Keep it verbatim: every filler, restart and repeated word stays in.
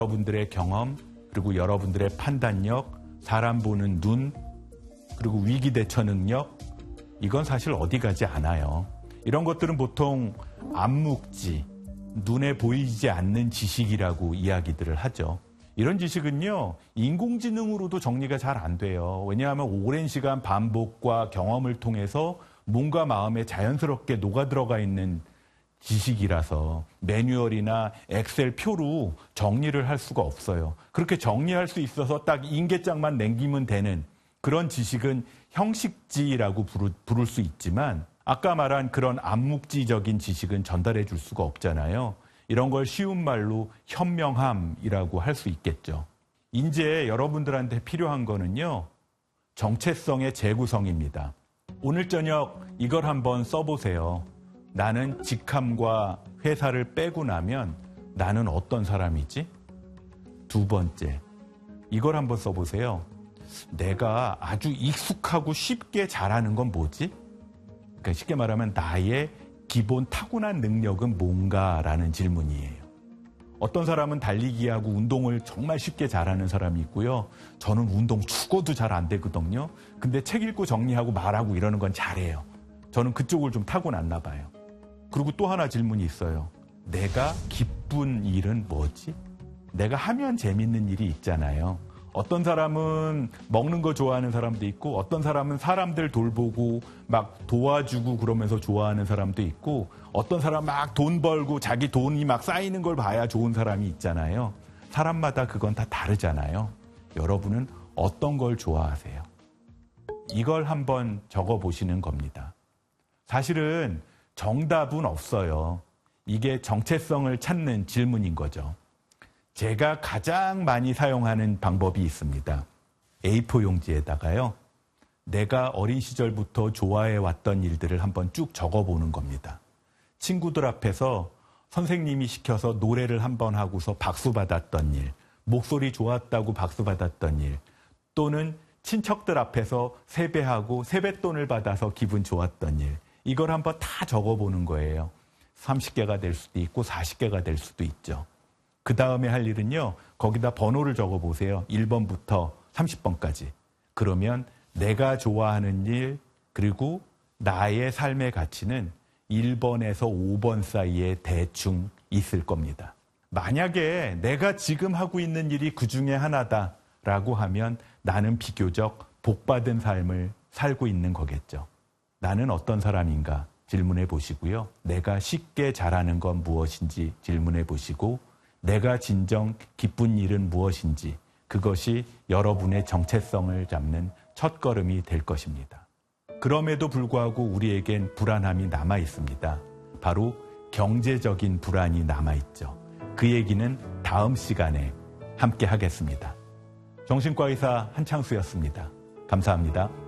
여러분들의 경험, 그리고 여러분들의 판단력, 사람 보는 눈, 그리고 위기 대처 능력, 이건 사실 어디 가지 않아요. 이런 것들은 보통 암묵지, 눈에 보이지 않는 지식이라고 이야기들을 하죠. 이런 지식은요, 인공지능으로도 정리가 잘 안 돼요. 왜냐하면 오랜 시간 반복과 경험을 통해서 몸과 마음에 자연스럽게 녹아들어가 있는 지식이라서 매뉴얼이나 엑셀 표로 정리를 할 수가 없어요. 그렇게 정리할 수 있어서 딱 인계장만 남기면 되는 그런 지식은 형식지라고 부를 수 있지만, 아까 말한 그런 암묵지적인 지식은 전달해 줄 수가 없잖아요. 이런 걸 쉬운 말로 현명함이라고 할 수 있겠죠. 이제 여러분들한테 필요한 거는요, 정체성의 재구성입니다. 오늘 저녁 이걸 한번 써보세요. 나는 직함과 회사를 빼고 나면 나는 어떤 사람이지? 두 번째, 이걸 한번 써보세요. 내가 아주 익숙하고 쉽게 잘하는 건 뭐지? 그러니까 쉽게 말하면 나의 기본 타고난 능력은 뭔가라는 질문이에요. 어떤 사람은 달리기하고 운동을 정말 쉽게 잘하는 사람이 있고요. 저는 운동 죽어도 잘 안 되거든요. 근데 책 읽고 정리하고 말하고 이러는 건 잘해요. 저는 그쪽을 좀 타고났나 봐요. 그리고 또 하나 질문이 있어요. 내가 기쁜 일은 뭐지? 내가 하면 재밌는 일이 있잖아요. 어떤 사람은 먹는 거 좋아하는 사람도 있고, 어떤 사람은 사람들 돌보고 막 도와주고 그러면서 좋아하는 사람도 있고, 어떤 사람 막 돈 벌고 자기 돈이 막 쌓이는 걸 봐야 좋은 사람이 있잖아요. 사람마다 그건 다 다르잖아요. 여러분은 어떤 걸 좋아하세요? 이걸 한번 적어보시는 겁니다. 사실은 정답은 없어요. 이게 정체성을 찾는 질문인 거죠. 제가 가장 많이 사용하는 방법이 있습니다. 에이 사 용지에다가요, 내가 어린 시절부터 좋아해왔던 일들을 한번 쭉 적어보는 겁니다. 친구들 앞에서 선생님이 시켜서 노래를 한번 하고서 박수 받았던 일, 목소리 좋았다고 박수 받았던 일, 또는 친척들 앞에서 세배하고 세뱃돈을 받아서 기분 좋았던 일, 이걸 한번 다 적어보는 거예요. 삼십 개가 될 수도 있고 사십 개가 될 수도 있죠. 그 다음에 할 일은요, 거기다 번호를 적어보세요. 일 번부터 삼십 번까지. 그러면 내가 좋아하는 일, 그리고 나의 삶의 가치는 일 번에서 오 번 사이에 대충 있을 겁니다. 만약에 내가 지금 하고 있는 일이 그 중에 하나다라고 하면 나는 비교적 복받은 삶을 살고 있는 거겠죠. 나는 어떤 사람인가 질문해 보시고요. 내가 쉽게 잘하는 건 무엇인지 질문해 보시고, 내가 진정 기쁜 일은 무엇인지, 그것이 여러분의 정체성을 잡는 첫걸음이 될 것입니다. 그럼에도 불구하고 우리에겐 불안함이 남아 있습니다. 바로 경제적인 불안이 남아 있죠. 그 얘기는 다음 시간에 함께 하겠습니다. 정신과 의사 한창수였습니다. 감사합니다.